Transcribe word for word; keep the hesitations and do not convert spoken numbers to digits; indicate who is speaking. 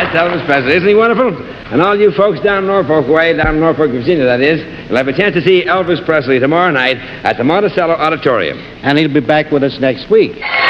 Speaker 1: That's Elvis Presley. Isn't he wonderful? And all you folks down Norfolk way, down Norfolk, Virginia, that is, will have a chance to see Elvis Presley tomorrow night at the Monticello Auditorium.
Speaker 2: And he'll be back with us next week.